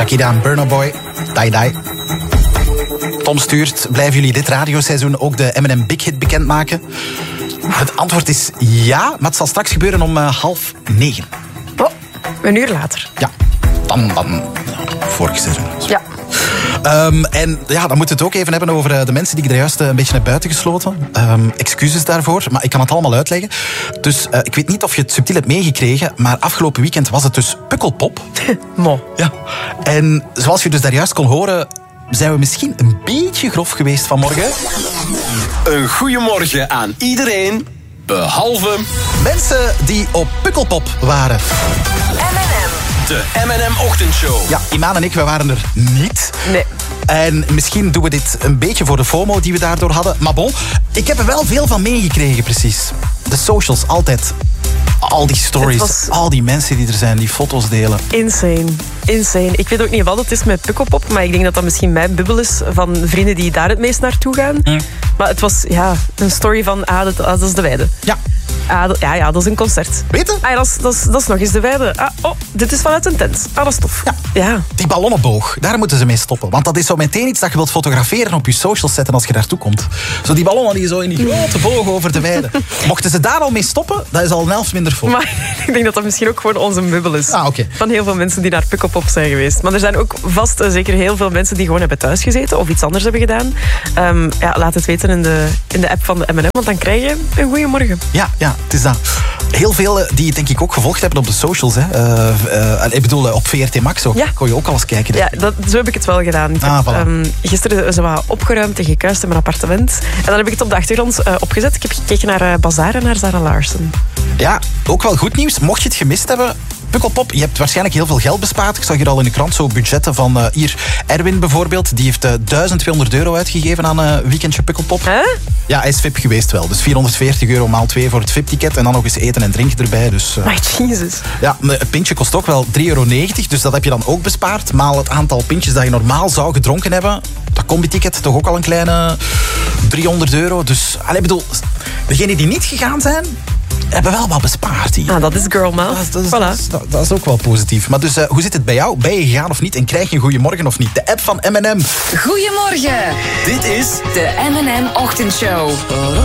Shakira en Burna Boy, Die Die. Tom stuurt, blijven jullie dit radioseizoen ook de M&M Big Hit bekendmaken? Het antwoord is ja, maar het zal straks gebeuren om 8:30. Oh, een uur later. Ja, dan vorig seizoen. Ja. En ja, dan moeten we het ook even hebben over de mensen die ik er juist een beetje naar buiten gesloten. Excuses daarvoor, maar ik kan het allemaal uitleggen. Dus ik weet niet of je het subtiel hebt meegekregen, maar afgelopen weekend was het dus Pukkelpop. Mo. Ja. En zoals je dus daar juist kon horen, zijn we misschien een beetje grof geweest vanmorgen. Een goeiemorgen aan iedereen, behalve mensen die op Pukkelpop waren. de M&M Ochtendshow. Ja, Imaan en ik, we waren er niet. Nee. En misschien doen we dit een beetje voor de FOMO die we daardoor hadden. Maar bon, ik heb er wel veel van meegekregen, precies. De socials, altijd. Al die stories, al die mensen die er zijn, die foto's delen. Insane. Ik weet ook niet wat het is met Pukkelpop, maar ik denk dat dat misschien mijn bubbel is van vrienden die daar het meest naartoe gaan. Maar het was een story van, dat is de Weide. Ja. Dat is een concert. Weet je? Dat is nog eens de Weide. Dit is vanuit een tent. Dat is tof. Ja. Die ballonnenboog, daar moeten ze mee stoppen. Want dat is zo meteen iets dat je wilt fotograferen op je socials zetten als je daartoe komt. Zo die ballonnen die zo in die grote boog over de weide. Mochten ze daar al mee stoppen, dat is al een helft minder vol. Maar ik denk dat dat misschien ook gewoon onze bubbel is. Oké. Van heel veel mensen die naar Pukkelpop zijn geweest. Maar er zijn ook vast zeker heel veel mensen die gewoon hebben thuisgezeten of iets anders hebben gedaan. Laat het weten in de app van de M&M, want dan krijg je een goeie morgen. Ja, het is dat. Heel veel die het denk ik ook gevolgd hebben op de socials. Ik bedoel, op VRT Max ook. Kon je ook al eens kijken. Ja, zo heb ik het wel gedaan. Ik heb gisteren zo wat opgeruimd en gekuist in mijn appartement. En dan heb ik het op de achtergrond opgezet. Ik heb gekeken naar Bazaar en naar Zara Larsson. Ja, ook wel goed nieuws. Mocht je het gemist hebben, Pukkelpop, je hebt waarschijnlijk heel veel geld bespaard. Ik zag hier al in de krant zo budgetten van hier Erwin bijvoorbeeld. Die heeft €1.200 uitgegeven aan een weekendje Pukkelpop. Ja, hij is VIP geweest wel. Dus €440 maal 2 voor het VIP-ticket. En dan nog eens eten en drinken erbij. Dus, my Jesus. Ja, een pintje kost ook wel €3,90. Dus dat heb je dan ook bespaard. Maal het aantal pintjes dat je normaal zou gedronken hebben. Dat combi-ticket toch ook al een kleine €300. Dus, ik bedoel, degenen die niet gegaan zijn, hebben wel wat bespaard hier. Dat is girl math. Dat is ook wel positief. Maar dus, hoe zit het bij jou? Ben je gegaan of niet? En krijg je een goeiemorgen of niet? De app van M&M. Goedemorgen. Dit is de M&M Ochtendshow.